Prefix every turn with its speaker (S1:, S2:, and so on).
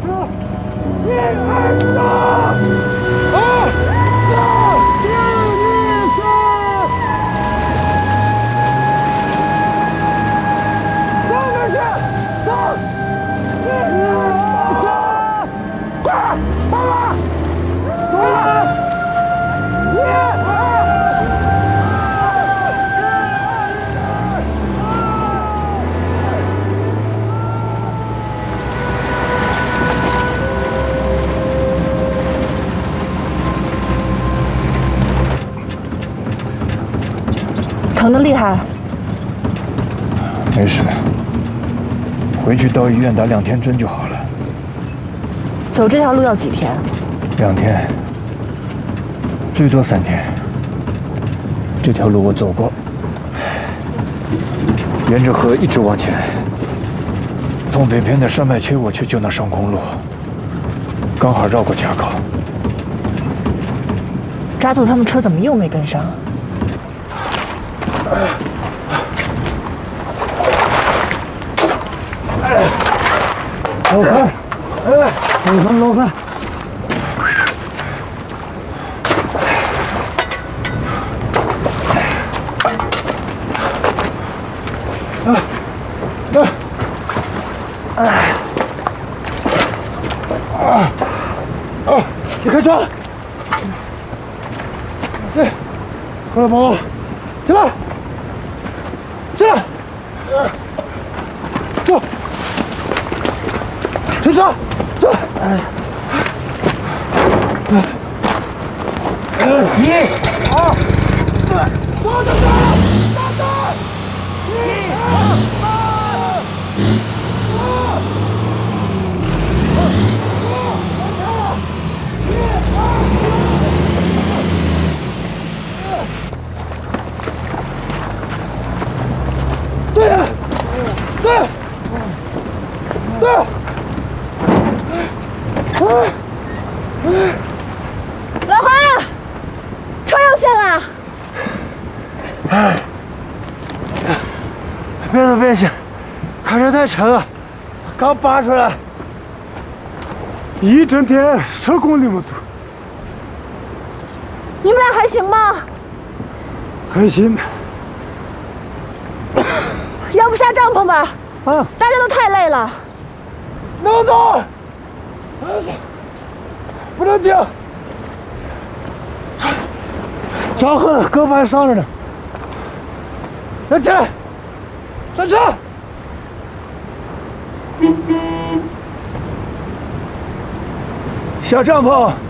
S1: 疼得厉害。
S2: 没事，回去到医院打2天针就好了。
S1: 走这条路要几天
S2: ？2天，最多3天。这条路我走过，沿着河一直往前，从北边的山脉切过去就能上公路，刚好绕过卡口。
S1: 扎组他们车怎么又没跟上？
S3: 老潘，老潘。你开车。对，过来帮我，进来，进来，坐，停车，坐。1、2、4，坐着走，站着。1、2、3。对，
S1: 老韩，车又陷了。
S3: 别动，别动，开车太沉了，刚拔出来。
S4: 一整天10公里没走，
S1: 你们俩还行吗？
S4: 还行。
S1: 要不下帐篷吧？
S4: 啊，
S1: 大家都太累了。
S3: 能走，不能停。脚和胳膊还伤着呢。来起来，上车。
S2: 下帐篷。